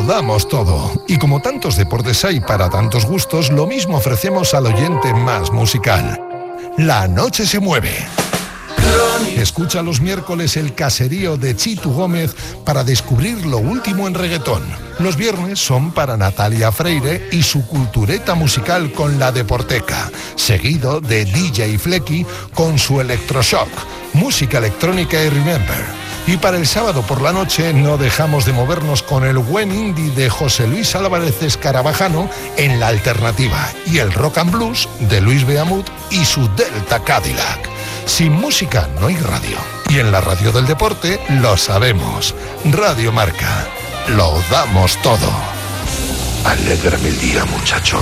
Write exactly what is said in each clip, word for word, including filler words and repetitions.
Damos todo. Y como tantos deportes hay para tantos gustos, lo mismo ofrecemos al oyente más musical. La noche se mueve. Escucha los miércoles el caserío de Chitu Gómez para descubrir lo último en reggaetón. Los viernes son para Natalia Freire y su cultureta musical con la Deporteca, seguido de D J Flecky con su Electroshock, música electrónica y Remember. Y para el sábado por la noche no dejamos de movernos con el buen indie de José Luis Álvarez Escarabajano en La Alternativa y el rock and blues de Luis Beamut y su Delta Cadillac. Sin música no hay radio. Y en la radio del deporte lo sabemos. Radio Marca. Lo damos todo. Alégrame el día, muchacho.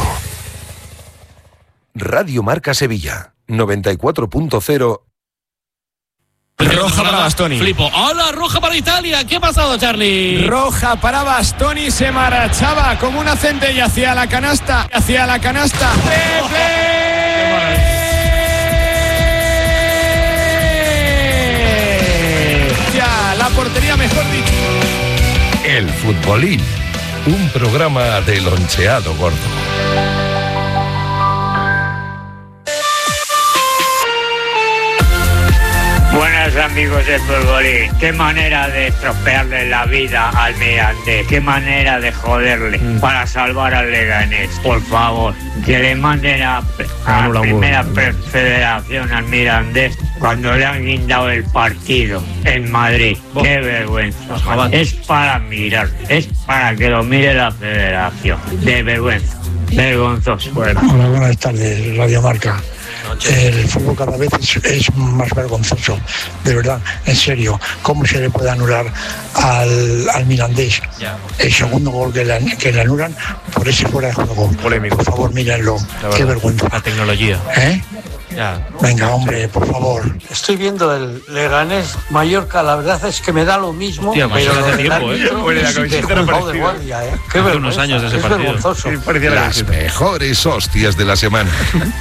Radio Marca Sevilla. noventa y cuatro punto cero. Roja para Bastoni. Flipo. ¡Hola, roja para Italia! ¿Qué ha pasado, Charlie? Roja para Bastoni, se marchaba como una centella hacia la canasta. Hacia la canasta. Ya, la portería, mejor dicho. El Futbolín. Un programa de loncheado gordo. Buenas amigos del Futbolín, qué manera de estropearle la vida al Mirandés, qué manera de joderle mm. para salvar al Leganés. Por favor, que le manden a, a la primera federación al Mirandés cuando le han guindado el partido en Madrid. Bo. Qué vergüenza. Es para mirar, es para que lo mire la federación. De vergüenza, vergonzoso. Bueno. Hola, buenas tardes, Radio Marca. El fútbol cada vez es, es más vergonzoso, de verdad, en serio. ¿Cómo se le puede anular al, al Mirandés ya. el segundo gol que le, que le anulan por ese fuera de juego? Polémico. Por favor, mírenlo, qué vergüenza. La tecnología. ¿Eh? Ya. Venga, hombre, por favor. Estoy viendo el Leganés Mallorca, la verdad es que me da lo mismo. Hostia, pero hace tiempo, ¿eh? Bueno, la camiseta de guardia, ¿eh? Qué hace unos años de ese es partido. Vergonzoso. Sí, las mejores hostias de la semana.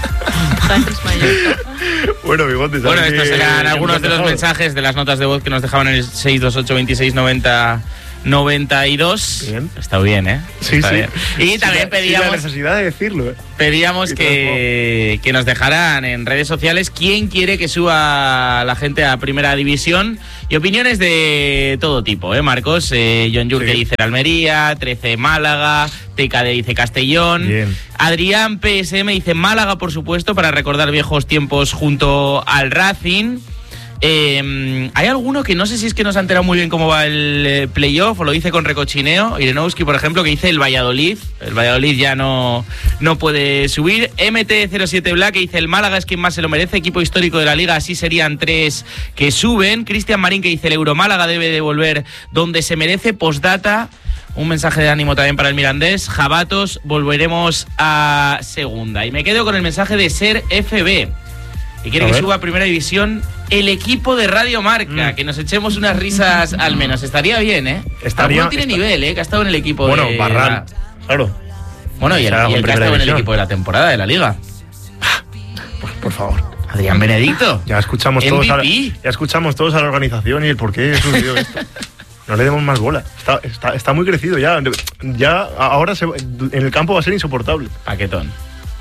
Bueno, bigote, bueno, estos serán algunos de los mensajes de las notas de voz que nos dejaban en el seis dos ocho veintiséis noventa noventa y dos. Bien. Está bien, ¿eh? Sí, Está sí. bien. Y sí, también sí, pedíamos... sí, la necesidad de decirlo, ¿eh? Pedíamos que, que nos dejaran en redes sociales quién quiere que suba la gente a Primera División y opiniones de todo tipo, ¿eh, Marcos? Eh, John Yurke sí. dice Almería, trece Málaga, T K D dice Castellón. Bien. Adrián P S M dice Málaga, por supuesto, para recordar viejos tiempos junto al Racing. Eh, hay alguno que no sé si es que no se ha enterado muy bien cómo va el eh, playoff o lo dice con recochineo. Irenowski, por ejemplo, que dice el Valladolid. El Valladolid ya no, no puede subir. M T cero siete Black, que dice el Málaga es quien más se lo merece, equipo histórico de la liga, así serían tres que suben. Cristian Marín, que dice el Euromálaga debe de volver donde se merece. Postdata, un mensaje de ánimo también para el Mirandés. Jabatos, volveremos a segunda. Y me quedo con el mensaje de Ser F B, y quiere a que ver. suba a Primera División el equipo de Radio Marca, mm. que nos echemos unas risas al menos. Estaría bien, ¿eh? Estaría, Alguno tiene está... nivel, ¿eh? Que ha estado en el equipo bueno, de... Bueno, Barral, claro. Bueno, y el, y el que ha estado en el equipo de la temporada de la Liga. Pues, por favor. Adrián Benedicto. Ya escuchamos todos a la, ya escuchamos todos a la organización y el por qué sucedió esto. No le demos más bola. Está, está, está muy crecido ya. Ya ahora se, en el campo va a ser insoportable. Paquetón.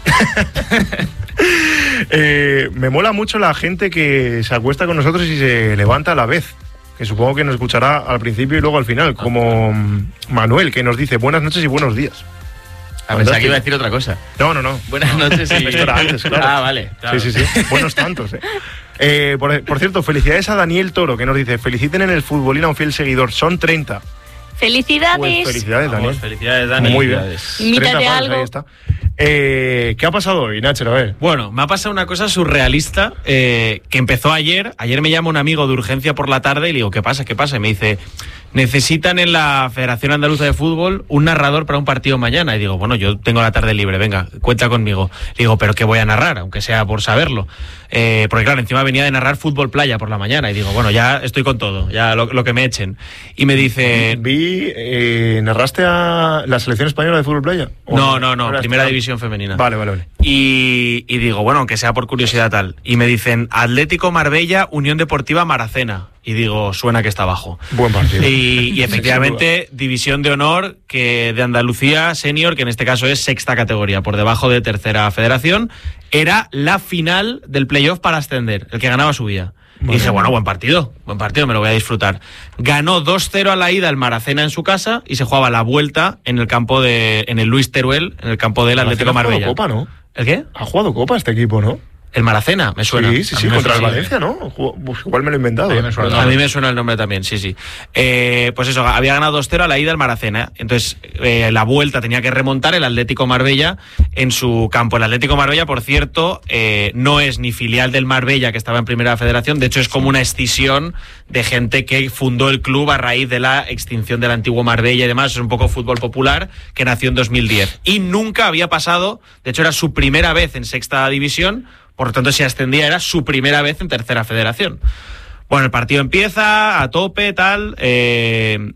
eh, me mola mucho la gente que se acuesta con nosotros y se levanta a la vez, que supongo que nos escuchará al principio y luego al final, como Manuel, que nos dice buenas noches y buenos días. A pensar que iba a decir otra cosa. No, no, no. Buenas noches y... Esto era antes, claro. Ah, vale. Claro. Sí, sí, sí. Buenos tantos, eh. eh por, por cierto, felicidades a Daniel Toro, que nos dice feliciten en el Futbolín a un fiel seguidor. Son treinta. ¡Felicidades! Pues felicidades, Daniel. Vamos, felicidades, Dani. Muy bien. Invítale algo. Ahí está. Eh, ¿Qué ha pasado hoy, Nacho? A ver. Bueno, me ha pasado una cosa surrealista eh, que empezó ayer. Ayer me llama un amigo de urgencia por la tarde y le digo, ¿qué pasa? ¿Qué pasa? Y me dice, necesitan en la Federación Andaluza de Fútbol un narrador para un partido mañana. Y digo, bueno, yo tengo la tarde libre, venga, cuenta conmigo. Le digo, ¿pero qué voy a narrar? Aunque sea por saberlo. Eh, porque claro, encima venía de narrar fútbol playa por la mañana. Y digo, bueno, ya estoy con todo, ya lo, lo que me echen. Y me dice... Vi, eh, ¿narraste a la selección española de fútbol playa? No, no, no, primera división femenina. Vale, vale, vale. Y, y digo, bueno, aunque sea por curiosidad tal. Y me dicen, Atlético Marbella, Unión Deportiva Maracena. y digo, suena que está abajo. Buen partido. Y, y efectivamente, división de honor que de Andalucía Senior, que en este caso es sexta categoría, por debajo de tercera federación, era la final del playoff para ascender. El que ganaba subía. Y dije, bueno, buen partido, buen partido, me lo voy a disfrutar. Ganó dos cero a la ida el Maracena en su casa y se jugaba la vuelta en el campo de, en el Luis Teruel, en el campo del Atlético Marbella. Ha jugado Copa, ¿no? ¿El qué? Ha jugado Copa este equipo, ¿no? El Maracena, me suena. Sí, sí, sí, contra el Valencia, ¿no? Igual me lo he inventado. A mí me suena, a mí me suena el nombre también, sí, sí. Eh, pues eso, había ganado dos cero a la ida el Maracena. Entonces, eh, la vuelta tenía que remontar el Atlético Marbella en su campo. El Atlético Marbella, por cierto, eh, no es ni filial del Marbella, que estaba en Primera Federación. De hecho, es como una escisión de gente que fundó el club a raíz de la extinción del antiguo Marbella y demás. Es un poco fútbol popular, que nació en dos mil diez. Y nunca había pasado, de hecho, era su primera vez en sexta división. Por lo tanto, si ascendía era su primera vez en tercera federación. Bueno, el partido empieza a tope, tal, eh,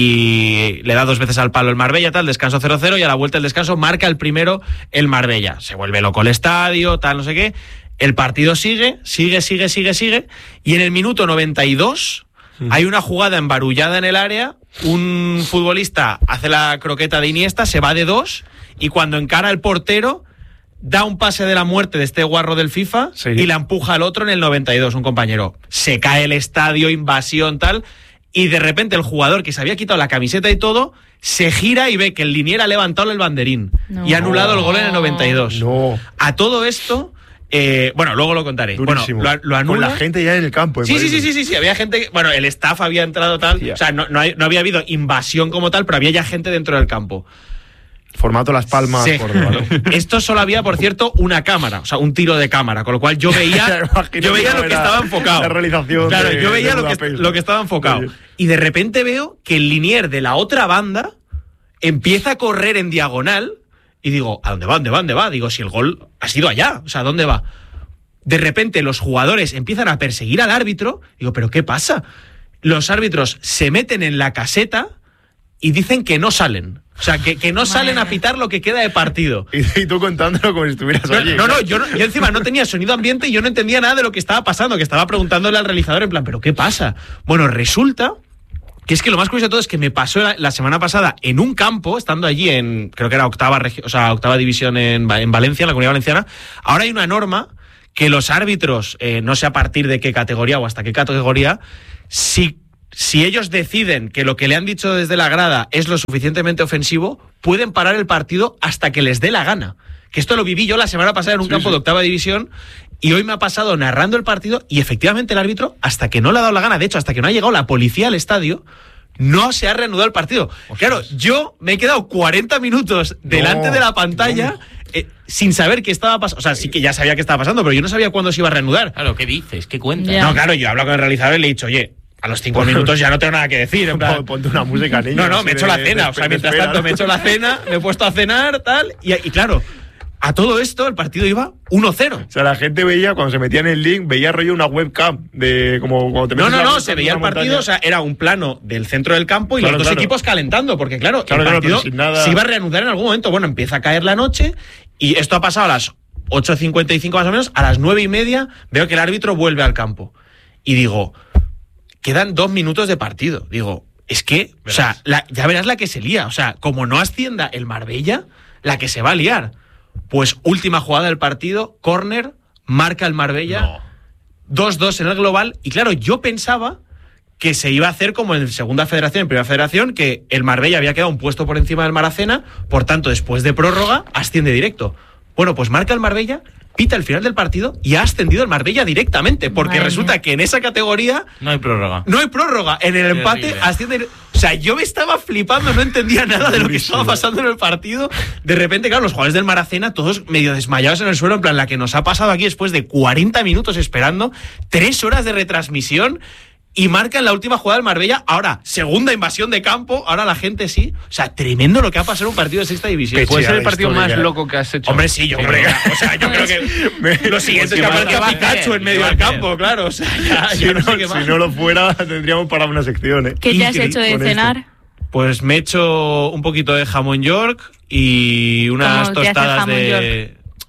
y le da dos veces al palo el Marbella, tal, descanso cero cero, y a la vuelta del descanso marca el primero el Marbella. Se vuelve loco el estadio, tal, no sé qué. El partido sigue, sigue, sigue, sigue, sigue, y en el minuto noventa y dos mm. hay una jugada embarullada en el área, un futbolista hace la croqueta de Iniesta, se va de dos, y cuando encara al portero, da un pase de la muerte de este guarro del FIFA, sí, y la empuja al otro en el noventa y dos, un compañero. Se cae el estadio, invasión, tal, y de repente el jugador, que se había quitado la camiseta y todo, se gira y ve que el linier ha levantado el banderín no. y ha anulado el gol en el noventa y dos. No. A todo esto, eh, bueno, luego lo contaré. Durísimo. Bueno, lo, lo anula. Con la gente ya en el campo. Sí, sí, sí, sí, sí, sí, había gente, bueno, el staff había entrado tal, sí, o sea, no, no, hay, no había habido invasión como tal, pero había ya gente dentro del campo. Formato Las Palmas. Sí. Por debajo. Esto solo había, por cierto, una cámara, o sea, un tiro de cámara, con lo cual yo veía, yo veía lo que estaba enfocado. La realización. Claro, de, yo veía lo que, lo que estaba enfocado. Sí. Y de repente veo que el linier de la otra banda empieza a correr en diagonal y digo, ¿a dónde va? ¿Dónde va? ¿Dónde va? Digo, si el gol ha sido allá, o sea, ¿dónde va? De repente los jugadores empiezan a perseguir al árbitro. Digo, ¿pero qué pasa? Los árbitros se meten en la caseta y dicen que no salen. O sea, que, que no salen a pitar lo que queda de partido. Y, y tú contándolo como si estuvieras no, allí. No, no, yo, no, yo encima no tenía sonido ambiente y yo no entendía nada de lo que estaba pasando, que estaba preguntándole al realizador en plan, ¿pero qué pasa? Bueno, resulta que es que lo más curioso de todo es que me pasó la, la semana pasada en un campo, estando allí en, creo que era octava, o sea, octava división en, en Valencia, en la Comunidad Valenciana. Ahora hay una norma que los árbitros, eh, no sé a partir de qué categoría o hasta qué categoría, si... Si ellos deciden que lo que le han dicho desde la grada es lo suficientemente ofensivo, pueden parar el partido hasta que les dé la gana. Que esto lo viví yo la semana pasada en un sí, campo sí. de octava división y hoy me ha pasado narrando el partido y efectivamente el árbitro, hasta que no le ha dado la gana, de hecho, hasta que no ha llegado la policía al estadio, no se ha reanudado el partido. Ostras. Claro, yo me he quedado cuarenta minutos delante no, de la pantalla... No. Eh, sin saber qué estaba pasando. O sea, sí que ya sabía qué estaba pasando, pero yo no sabía cuándo se iba a reanudar. Claro, ¿qué dices? ¿Qué cuentas? Yeah. No, claro, yo hablo con el realizador y le he dicho, oye, a los cinco minutos ya no tengo nada que decir. En plan, ponte una música, niño. No, no, me he hecho la cena. O sea, mientras tanto me he hecho la cena, me he puesto a cenar, tal. Y, y claro, a todo esto el partido iba uno cero. O sea, la gente veía, cuando se metía en el link, veía rollo una webcam de como cuando te No, no, no, la, se veía el partido, montaña. O sea, era un plano del centro del campo y claro, los dos claro. equipos calentando, porque claro, claro el partido claro, nada... se iba a reanudar en algún momento. Bueno, empieza a caer la noche y esto ha pasado a las ocho cincuenta y cinco más o menos, a las nueve y media veo que el árbitro vuelve al campo. Y digo, quedan dos minutos de partido. Digo, es que, verás. o sea, la, ya verás la que se lía. O sea, como no ascienda el Marbella, la que se va a liar. Pues última jugada del partido, córner, marca el Marbella, dos dos no. en el global. Y claro, yo pensaba que se iba a hacer como en segunda federación, en primera federación, que el Marbella había quedado un puesto por encima del Maracena, por tanto, después de prórroga, asciende directo. Bueno, pues marca el Marbella, pita el final del partido y ha ascendido el Marbella directamente, porque Madre resulta mía. que en esa categoría no hay prórroga. No hay prórroga. En el empate Terrible. asciende. O sea, yo me estaba flipando, no entendía nada de lo que estaba pasando en el partido. De repente, claro, los jugadores del Maracena, todos medio desmayados en el suelo, en plan, la que nos ha pasado aquí después de cuarenta minutos esperando, tres horas de retransmisión. Y marcan la última jugada del Marbella. Ahora, segunda invasión de campo. Ahora la gente sí. O sea, tremendo lo que ha pasado en un partido de sexta división. Puede ser el partido más ya. loco que has hecho. Hombre, sí, yo creo que... O sea, yo creo que... Lo siguiente es que aparezca Pikachu en medio del campo, claro. O sea, ya, si, no, no si no lo fuera, tendríamos para una sección, ¿eh? ¿Qué te has hecho de cenar? Esto. Pues me he hecho un poquito de jamón York y unas tostadas de... York?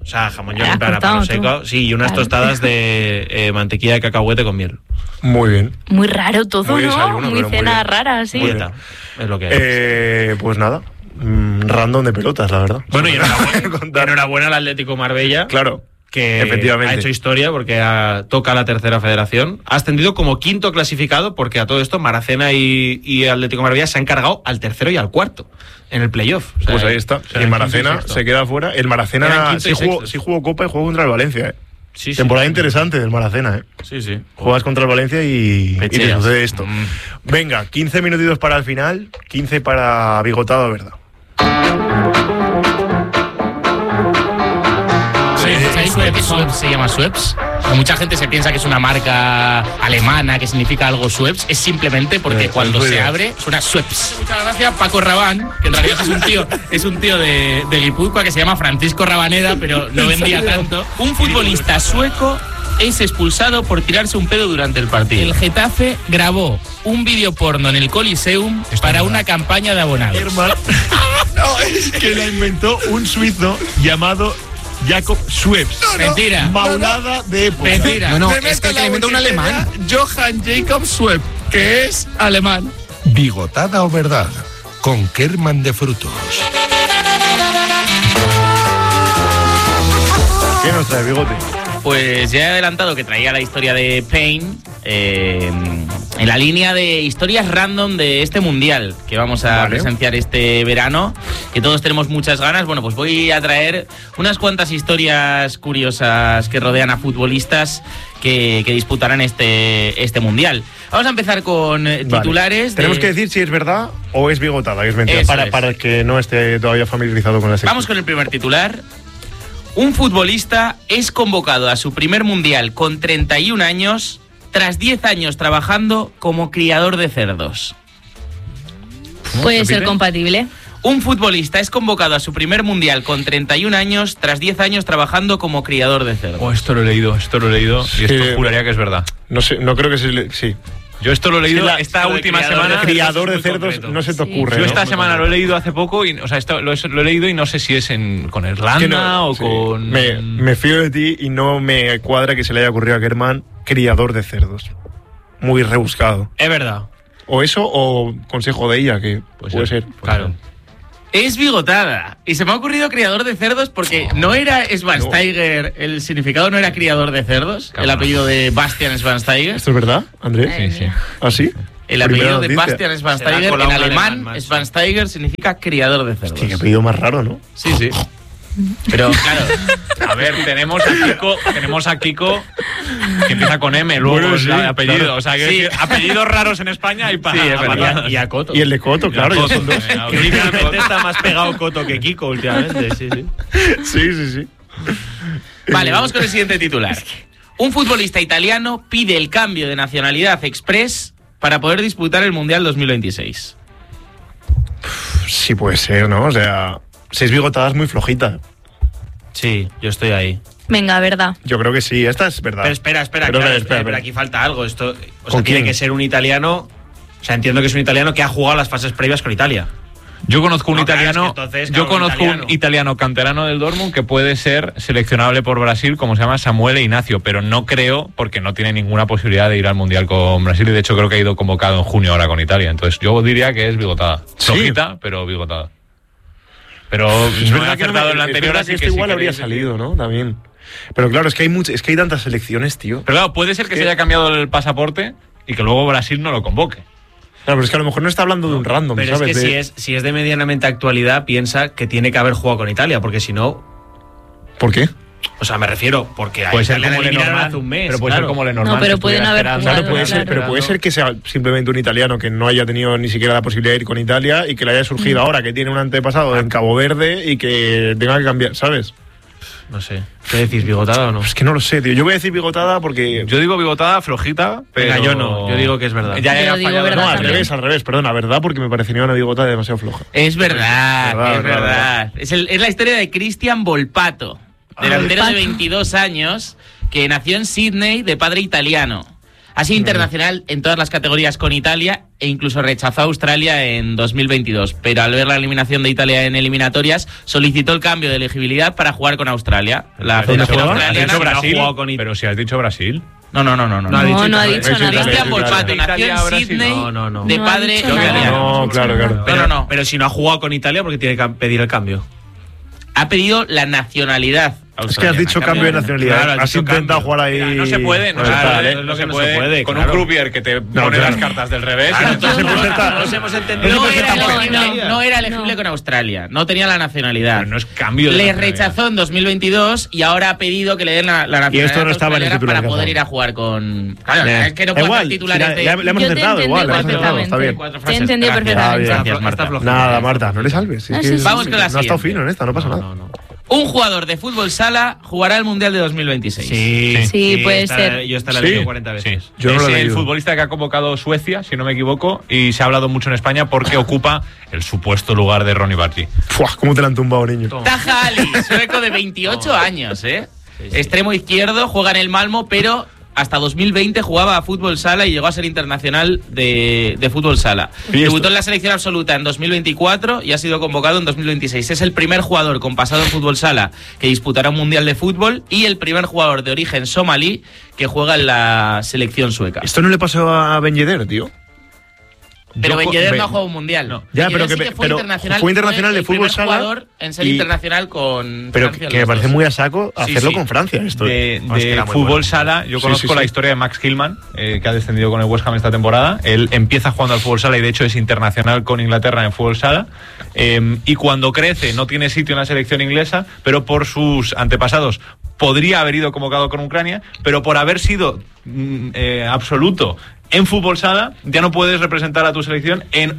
sea, jamón york Ah, en plan a cortado, palo tú. seco. Sí, y unas Claro. tostadas de eh, mantequilla de cacahuete con miel. Muy bien. Muy raro todo, Muy ¿no? desayuno, Muy pero muy cena bien. rara, sí. Muy Dieta, es lo que es. Eh, pues nada, mm, random de pelotas, la verdad. Bueno, y enhorabuena, enhorabuena al Atlético Marbella. Claro, Que efectivamente. ha hecho historia porque ha, toca la tercera federación. Ha ascendido como quinto clasificado porque a todo esto Maracena y, y Atlético Marbella se han cargado al tercero y al cuarto en el playoff. O sea, Pues ahí está. o sea, y el quinto Maracena sexto. se queda fuera. El Eran Maracena quinto sí y jugó, sexto. sí jugó Copa y jugó contra el Valencia. ¿eh? Sí, sí. Temporada interesante del Maracena. ¿eh? Sí, sí. Juegas contra el Valencia y, y te Pecheas. sucede esto. Mm. Venga, quince minutitos para el final, quince para Bigotado, ¿verdad? ¿Sabéis por qué Schweppes se llama Schweppes? Mucha gente se piensa que es una marca alemana, que significa algo Schweppes. Es simplemente porque Eh, cuando muy se bien. abre suena Schweppes. Muchas gracias Paco Rabán, que en realidad es un tío, es un tío de, de Guipúzcoa que se llama Francisco Rabaneda, pero no vendía tanto. Un futbolista sueco es expulsado por tirarse un pedo durante el partido. El Getafe grabó un vídeo porno en el Coliseum para una campaña de abonados. No, es que la inventó un suizo llamado Jacob Schweppes. Mentira. Maulada de época. Mentira. No, no, Me es meto que en le la inventó un Wikipedia, alemán. Johann Jacob Schweppes, que es alemán. Bigotada o verdad, con Kerman de Frutos. ¿Qué nos trae, Bigote? Pues ya he adelantado que traía la historia de Payne eh, en la línea de historias random de este mundial que vamos a Vale. presenciar este verano, que todos tenemos muchas ganas. Bueno, pues voy a traer unas cuantas historias curiosas que rodean a futbolistas que, que disputarán este, este mundial. Vamos a empezar con eh, Vale. titulares. Tenemos de- que decir si es verdad o es bigotada, que es mentira, Eso para, es. para el que no esté todavía familiarizado con la sección. Vamos con el primer titular. Un futbolista es convocado a su primer mundial con treinta y un años tras diez años trabajando como criador de cerdos. Puede ser ¿Repite? compatible. Un futbolista es convocado a su primer mundial con treinta y un años tras diez años trabajando como criador de cerdos. Oh, esto lo he leído, esto lo he leído Sí. y esto juraría que es verdad. No sé, no creo que se le- sí. Yo esto lo he leído Sí, la- esta lo de última criador de semana. cerdos. Criador de es muy cerdos concreto. no se te Sí. ocurre. Yo ¿no? esta Muy semana lo he concreto. leído hace poco y, o sea, esto lo, he- lo he leído y no sé si es en con Irlanda Que no, o sí. con. Me, me fío de ti y no me cuadra que se le haya ocurrido a Kerman criador de cerdos. Muy rebuscado. Es verdad. O eso o consejo de ella, que puede, ser. Claro. Es bigotada. Y se me ha ocurrido criador de cerdos porque no era Schweinsteiger, el significado no era criador de cerdos, el apellido de Bastian Schweinsteiger. ¿Esto es verdad, Andrés? Sí, sí. ¿Ah, sí? El Primera apellido de noticia. Bastian Se le Schweinsteiger, ha colado en un alemán, alemán más. Schweinsteiger significa criador de cerdos. Qué apellido más raro, ¿no? Sí, sí. Pero claro, A ver, tenemos a Kiko, tenemos a Kiko que empieza con M, luego Bueno, es sí, el apellido. claro. O sea, que Sí. decir, apellidos raros en España y para. Sí, es verdad. para- Y a Coto. Y el de Coto, claro, ya son dos. Ah, ok. Que últimamente está más pegado Coto que Kiko últimamente, sí, sí. Sí, sí, sí. vale, vamos con el siguiente titular. Un futbolista italiano pide el cambio de nacionalidad express para poder disputar el Mundial dos mil veintiséis. Sí puede ser, ¿no? O sea, seis bigotadas muy flojita. Sí, yo estoy ahí. Venga, verdad. Yo creo que sí, esta es verdad. Pero espera, espera, Pero, claro, espera, espera, espera. pero aquí falta algo. Esto, o ¿Con sea, tiene quién? que ser un italiano. O sea, entiendo que es un italiano que ha jugado las fases previas con Italia. Yo conozco un No, claro, italiano, es que entonces, yo claro, un conozco italiano. un italiano canterano del Dortmund que puede ser seleccionable por Brasil, como se llama Samuel Ignacio, pero no creo porque no tiene ninguna posibilidad de ir al Mundial con Brasil y de hecho creo que ha ido convocado en junio ahora con Italia. Entonces yo diría que es bigotada. Sí. Flojita, pero bigotada. Pero Es no he verdad que no me- acertado en la es anterior, verdad así que que esto si igual habría queréis- salido, ¿no? También. Pero claro, es que hay much- es que hay tantas selecciones, tío. Pero claro, puede ser que se haya cambiado el pasaporte y que luego Brasil no lo convoque. Claro, pero es que a lo mejor no está hablando de un random, Pero es ¿sabes? que De- si es, si es de medianamente actualidad, piensa que tiene que haber jugado con Italia, porque si no. ¿Por qué? O sea, me refiero, porque a Puede ser Italia como la eliminaron Lenormand, hace un mes. pero puede claro. ser como Lenormand. No, pero que pueden estuviera haber esperando. jugado, Claro, puede ser, claro. pero puede ser que sea simplemente un italiano que no haya tenido ni siquiera la posibilidad de ir con Italia y que le haya surgido ahora que tiene un antepasado en Cabo Verde y que tenga que cambiar, ¿sabes? No sé. ¿Qué decís, bigotada o no? Es que no lo sé, tío. Yo voy a decir bigotada porque. Yo digo bigotada, flojita, pero... Venga, yo no. Yo digo que es verdad. Ya, ya, Yo ya digo fallado. verdad No, al también. revés, al revés, perdona, verdad, porque me parecería una bigotada demasiado floja. Es verdad, Verdad, es verdad, verdad. Es, el- es la historia de Cristian Volpato, delantero de Volpato. veintidós años, que nació en Sydney de padre italiano. Ha sido internacional en todas las categorías con Italia e incluso rechazó a Australia en dos mil veintidós, pero al ver la eliminación de Italia en eliminatorias solicitó el cambio de elegibilidad para jugar con Australia. La Federación Australiana ¿Has dicho Brasil? no ha jugado con Italia. Pero si has dicho Brasil. No, no, no, no, no. No, no, no ha dicho nada. Cristian Volpato nació en Italia, Sydney, no, no, no. de No ha padre dicho nada. italiano. No, claro, claro. Pero, No, no, no. pero si no ha jugado con Italia, porque tiene que pedir el cambio. Ha pedido la nacionalidad Es que has australiana. dicho cambio de nacionalidad. Claro, has has dicho intentado cambio. jugar ahí. Mira, no se puede, no Pues se tal, puede, ¿eh? no lo se que no puede. se puede, Con claro. un croupier que te pone claro. las cartas del revés. Claro, Entonces, no, pues, no, está- no, Nos hemos entendido. No Eso era, está elegible, no. no era elegible No. con Australia, no tenía la nacionalidad. Pero no es cambio de Le nacionalidad. rechazó en dos mil veintidós y ahora ha pedido que le den la, la nacionalidad Y esto no estaba en el australiana titular para que poder hacemos. ir a jugar con... Claro, Eh, es que no da puedo igual, hacer titulares si de... la- ya- le hemos Yo te acertado, entendí igual, le hemos acertado, está bien. Cuatro Te he frases. entendido Gracias. perfectamente. Está bien. Gracias, Marta. Está Nada, Marta, no le salves. Si Ah, es sí, que sí, Vamos sí. con la no ha estado siguiente. fino en esta, no pasa No, nada. no, no. Un jugador de fútbol sala jugará el Mundial de dos mil veintiséis. Sí, Sí, puede esta- ser. Yo esta la he Sí. leído cuarenta veces. Sí. Yo no es lo he el leído. futbolista que ha convocado Suecia, si no me equivoco, y se ha hablado mucho en España porque ocupa el supuesto lugar de Ronnie Barty. Fuah, ¿cómo te la han tumbado, niño? Toma. Taha Ali, sueco de veintiocho años, ¿eh? Sí, sí. Extremo izquierdo, juega en el Malmo, pero hasta dos mil veinte jugaba a fútbol sala y llegó a ser internacional de, de fútbol sala. ¿Y Debutó esto? en la selección absoluta en dos mil veinticuatro y ha sido convocado en dos mil veintiséis. Es el primer jugador con pasado en fútbol sala que disputará un mundial de fútbol y el primer jugador de origen somalí que juega en la selección sueca. Esto no le pasó a Ben Yedder, tío. Pero Yo Ben co- Yedder Ben- no ha jugado un mundial. No. Ya, Ben pero Yedder que- sí fue pero internacional, fue internacional de el fútbol primer sala jugador en ser y- internacional con Pero Francia, que me los parece dos. muy a saco Sí, hacerlo sí. con Francia esto. De, Hostia, de era muy fútbol bueno. sala, yo Sí, conozco sí, la sí. historia de Max Hillman, eh, que ha descendido con el West Ham esta temporada. Él empieza jugando al fútbol sala y de hecho es internacional con Inglaterra en fútbol sala. Eh, y cuando crece no tiene sitio en la selección inglesa, pero por sus antepasados podría haber ido convocado con Ucrania, pero por haber sido mm, eh, absoluto en fútbol sala ya no puedes representar a tu selección en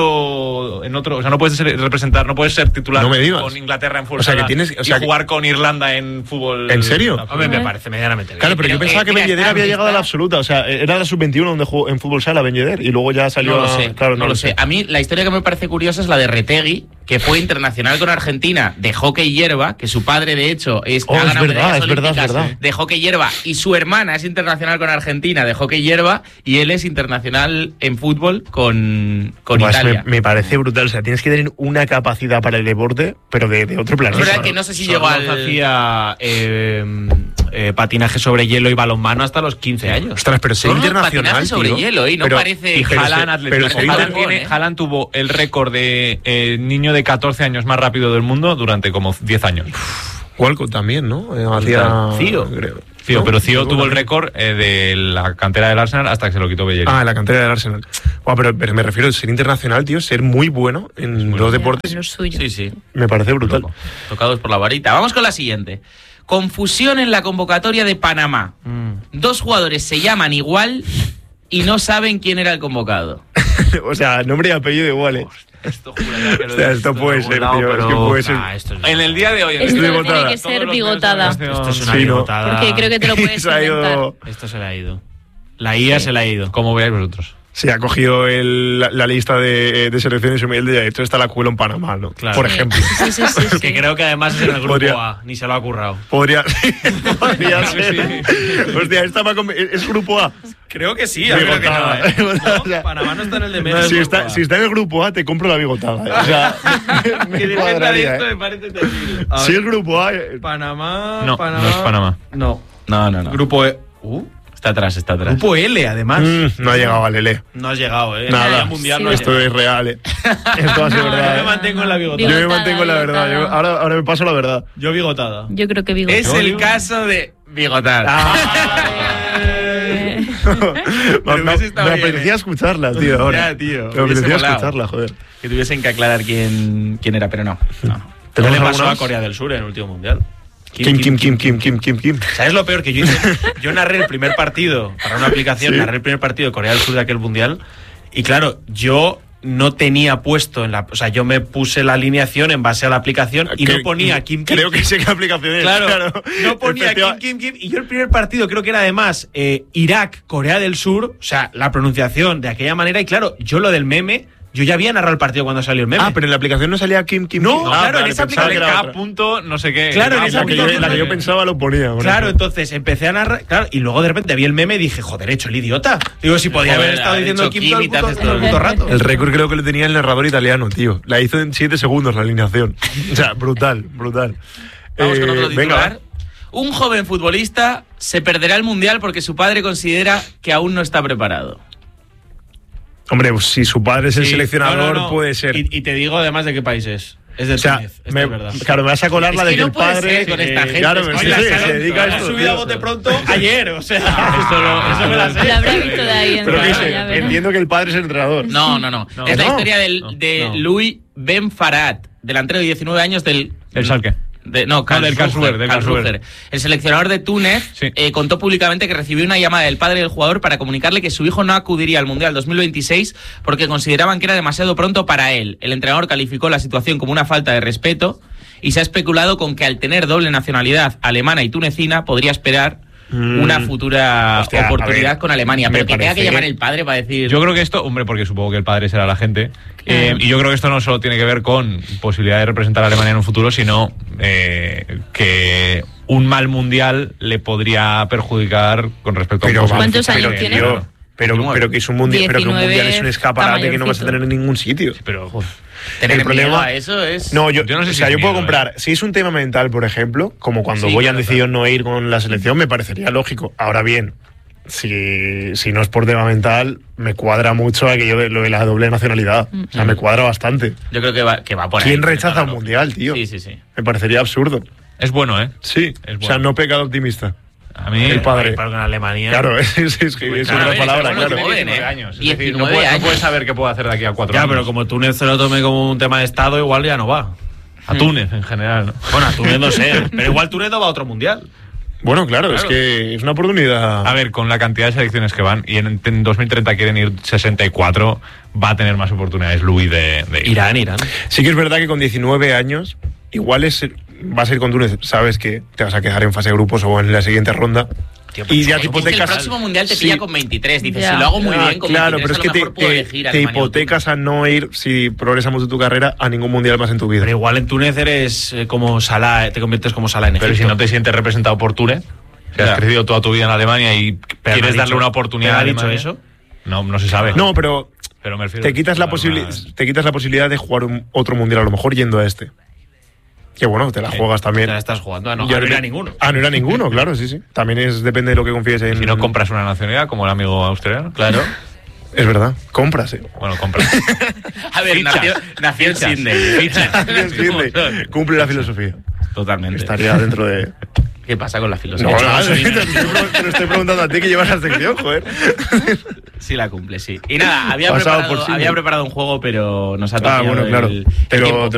otro en otro o sea no puedes ser- representar no puedes ser titular No me digas. con Inglaterra en fútbol O sea, que sala tienes- o y sea, que- jugar con Irlanda en fútbol. ¿En serio? Hombre, me parece medianamente bien. Claro, pero, Pero, yo pensaba eh, que mira, Ben Yedder está- había llegado a la está- absoluta. O sea, era la sub veintiuno donde jugó en fútbol sala Ben Yedder y luego ya salió. No lo a- sé, claro, no, lo sé. A mí la historia que me parece curiosa es la de Retegui, que fue internacional con Argentina de hockey hierba, que su padre de hecho es, Oh, ha es ganado verdad, medallas es verdad, es olímpicas verdad. de hockey hierba y su hermana es internacional con Argentina de hockey hierba y él es internacional en fútbol con, con Buah, eso Italia. Me, me parece brutal. O sea, tienes que tener una capacidad para el deporte, pero de, de otro Es planeta. verdad que no sé si llegó Sorloz al... hacía eh, eh, patinaje sobre hielo y balonmano hasta los quince años. Ostras, pero ser Solo internacional. patinaje sobre tío. hielo, y no Pero- parece- Y pero Haaland, se- atletismo. pero Ojo, ser Haaland, inter- Haaland, tiene- ¿eh? Haaland tuvo el récord de eh, niño de catorce años más rápido del mundo durante como diez años. Walcott también, ¿no? Eh, Hacía. Cío. creo. Cío, ¿No? pero Cío Cío tuvo el también. récord eh, de la cantera del Arsenal hasta que se lo quitó Bellerín. Ah, en la cantera del Arsenal. Buah, pero, pero me refiero a ser internacional, tío, ser muy bueno en dos deportes. Lo suyo. Sí, sí. Me parece brutal. Loco. Tocados por la varita. Vamos con la siguiente. Confusión en la convocatoria de Panamá. Mm. Dos jugadores se llaman igual y no saben quién era el convocado. O sea, nombre y apellido igual, ¿eh? Esto juraría que lo O sea, he esto visto puede en algún ser, lado, tío, es que pero- puede ser. Ah, esto es- En el día de hoy, en Esto este- Estoy tiene bigotada. que ser todos los bigotada. medios de Esto es una Sí, ¿no? bigotada. Porque creo que te lo puedes Se ha inventar. ido. Esto se le ha ido. La I A se le ha ido. Como veáis vosotros. Se ha cogido el- la, la lista de, de selecciones humildes y ha dicho está la cuela en Panamá, ¿no? Claro. Por Sí. ejemplo. Sí, sí, sí, sí. Que creo que además es en el grupo Podría- A, ni se lo ha currado. Podría, podría ser. Hostia, esta me ha conven- es grupo A. Creo que sí, Bigotada. O sea, Panamá no está en el de medio. si, está, si está en el grupo A, te compro la bigotada. ¿eh? O sea, me, me cuadraría, ¿eh? parece terrible. Si el grupo A. eh, Panamá, No, Panamá. no es Panamá. No. No, no, no. Grupo E. Uh, Está atrás, está atrás. grupo L, además. mm, no ha llegado al Lele. No has llegado, eh. Nada. El mundial Sí, no has Esto llegado. es real, ¿eh? Esto va a ser No, yo verdad. me ¿eh? mantengo en la bigotada. Yo me Bigotada, mantengo en la verdad. Yo- bigotada. ahora, ahora me paso la verdad. Yo bigotada. Yo creo que bigotada. Es el caso de Bigotar. Eh, me me- hubiese estado me bien, apetecía ¿eh? escucharla, tío. Ahora. Ya, tío. Me Hubiese apetecía molado. escucharla, joder. Que tuviesen que aclarar quién, quién era, pero no. no. ¿Qué ¿Tenemos le pasó alguna a más? Corea del Sur en el último mundial? Kim, Kim, Kim, Kim, Kim, Kim, Kim. ¿Sabes lo peor? Que yo, hice- yo narré el primer partido para una aplicación, Sí. narré el primer partido de Corea del Sur de aquel mundial. Y claro, yo no tenía puesto en la. O sea, yo me puse la alineación en base a la aplicación y Que- no ponía Kim Kim. Creo que sé qué aplicación es. Claro, Claro, no ponía Efectiva- Kim Kim Kim. Y yo el primer partido creo que era además eh, Irak, Corea del Sur. O sea, la pronunciación de aquella manera. Y claro, yo lo del meme Yo ya había narrado el partido cuando salió el meme. Ah, pero en la aplicación no salía Kim Kim. No, Kim. claro, Ah, en vale, esa pensaba que aplicación era K otra. punto no sé qué. Claro, en Ah, esa la que yo- aplicación. la que yo pensaba lo ponía. por Claro, eso. entonces empecé a narrar, claro, y luego de repente vi el meme y dije, joder, he hecho el idiota. Digo, si podía Joder, haber estado ha diciendo hecho Kim Kim todo y el te puto, haces todo el todo. puto rato. El récord creo que lo tenía el narrador italiano, tío. La hizo en siete segundos la alineación. O sea, brutal, brutal. Vamos con Eh, otro venga, titular. va. Un joven futbolista se perderá el Mundial porque su padre considera que aún no está preparado. Hombre, pues si su padre es el Sí, seleccionador, no, no, no. puede ser. Y, y te digo además de qué país es. Es de O sea, Túnez, esta me- es verdad. claro, me vas a colar la Es de que que no el puede padre. ser con esta gente, Claro, es que sí, la sí, sacan se dedica a Lo he esto. subido tío. a bote pronto ayer, o sea, eso, lo- eso me la sé. Lo habrá visto de ahí en Pero la- que ya se- verás. entiendo que el padre es el entrenador. No, no, no. No. es la No. historia del, No. de No. Louis Ben Farhat, delantero de diecinueve años del... El Schalke. De, no, Ah, del Karlsruhe, del Karlsruhe. Karlsruhe. El seleccionador de Túnez Sí. eh, contó públicamente que recibió una llamada del padre del jugador para comunicarle que su hijo no acudiría al Mundial dos mil veintiséis porque consideraban que era demasiado pronto para él. El entrenador calificó la situación como una falta de respeto y se ha especulado con que al tener doble nacionalidad alemana y tunecina podría esperar Mm. una futura Hostia, a oportunidad ver, con Alemania. me Pero que tenga que parece- llamar el padre para decir... Yo creo que esto, hombre, porque supongo que el padre será la gente. eh, y yo creo que esto no solo tiene que ver con posibilidad de representar a Alemania en un futuro, sino eh, que un mal mundial le podría perjudicar con respecto Pero a un posible ¿Cuántos fichaje. años tiene? tío, pero, pero que es un mundial, pero que un diecinueve mundial es un está escaparate que no vas a mayorcito. tener en ningún sitio. Pero, tener el miedo problema- a eso es... No, yo, Yo no sé o si sea, es yo puedo miedo, comprar. Si es un tema mental, por ejemplo, como cuando Sí, Boyan claro, decidió no ir con la selección, me parecería lógico. Ahora bien, si, si no es por tema mental, me cuadra mucho aquello de lo de la doble nacionalidad. O sea, me cuadra bastante. Yo creo que va, que va por ahí. ¿Quién rechaza Claro. un mundial, tío? Sí, sí, sí. Me parecería absurdo. es bueno, ¿eh? Sí, Es o sea, bueno. no pecado optimista. A mí. El padre. Para con Alemania. Claro, es, es, es, que es Claro, a una ver, palabra, pero bueno, claro. joven, diecinueve ¿eh? años. Es decir, no diecinueve puede, no años. puede saber qué puede hacer de aquí a cuatro Ya, años. pero como Túnez se lo tome como un tema de Estado, igual ya no va. A Túnez, en general, ¿no? Bueno, a Túnez no sé, pero igual Túnez no va a otro mundial. Bueno, claro, es Claro. que es una oportunidad. A ver, con la cantidad de selecciones que van, y en, en dos mil treinta quieren ir sesenta y cuatro, va a tener más oportunidades Luis de, de ir. Irán, Irán. Sí que es verdad que con diecinueve años, igual es, vas a ir con Túnez, sabes que te vas a quedar en fase de grupos o en la siguiente ronda. y ya Es te que el hipotecas. próximo mundial te Sí. pilla con veintitrés. Dices, Ya. si lo hago muy Ah, bien, con claro, veintitrés pero es a que lo te, mejor puedo te- elegir te Alemania o hipotecas a no ir, si progresas mucho tu carrera, a ningún mundial más en tu vida. Pero igual en Túnez eres eh, como Salah, eh, te conviertes como Salah en Egipto. Pero si no te sientes representado por Túnez, que has Ya. crecido toda tu vida en Alemania y Pero quieres me ha darle dicho- una oportunidad ¿pero a ha dicho Alemania, eso? No, no se sabe. No, pero pero me refiero te quitas, la a alguna- posibili- te quitas la posibilidad de jugar un- otro mundial, a lo mejor yendo a este. Que bueno, te la juegas también. Te la estás jugando. Ah, no, Ya ah, no te- era ninguno. Ah, no era ninguno, claro, sí, sí. También es depende de lo que confíes en. Si no compras una nacionalidad, como el amigo australiano. Claro. Es verdad, compras, eh. Bueno, compras. A ver, Fichas. nació, nació en Fichas. Sydney. Entiende. Cumple la filosofía. Totalmente. Estaría dentro de. ¿Qué pasa con la No, filosofía? nada, te, estoy, pre- te lo estoy preguntando a ti que llevas la sección, joder. Sí la cumple, sí. Y nada, había, Pasado por preparado, Sydney. había preparado un juego, pero nos ha tocado Ah, bueno, claro. el, Te el lo- tiempo. te lo